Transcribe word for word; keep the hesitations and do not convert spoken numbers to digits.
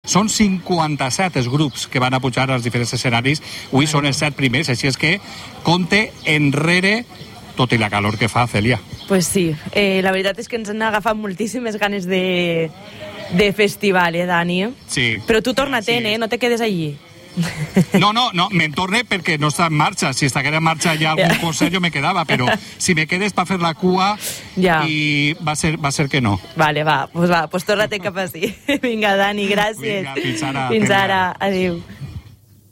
Són cinquanta-set els grups que van a pujar als diferents escenaris. Avui són els set primers, així és que compte enrere, tot i la calor que fa, Cèlia. Pues sí, eh, la veritat és que ens han agafat moltíssimes ganes de, de festival, eh, Dani? Sí. Però tu torna-te'n, sí. eh? No te quedes allí. No, no, no, me'n torne perquè no està en marxa. Si estiguera en marxa ja algun Ja. concert jo me quedava, però si me quedes per fer la cua Ja. i va ser, va ser que no. Vale, va, pues va, pues torna-te'n cap així. Vinga, Dani, gràcies. Vinga, fins ara. Fins ara, adéu.